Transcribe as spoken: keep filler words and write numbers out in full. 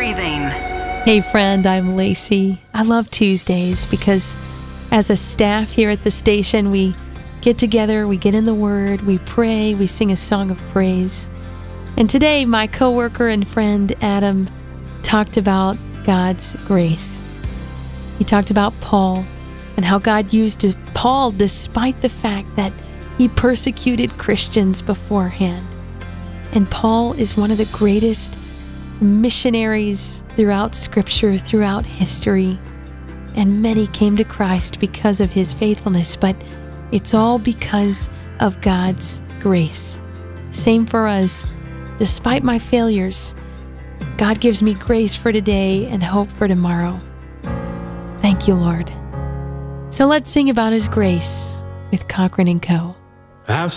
breathing. Hey friend, I'm Lacey. I love Tuesdays because as a staff here at the station, we get together, we get in the Word, we pray, we sing a song of praise. And today, my coworker and friend Adam talked about God's grace. He talked about Paul and how God used Paul despite the fact that he persecuted Christians beforehand. And Paul is one of the greatest missionaries throughout Scripture, throughout history. And many came to Christ because of his faithfulness, but it's all because of God's grace. Same for us. Despite my failures, God gives me grace for today and hope for tomorrow. Thank you, Lord. So let's sing about His grace with Cochran and Co. I've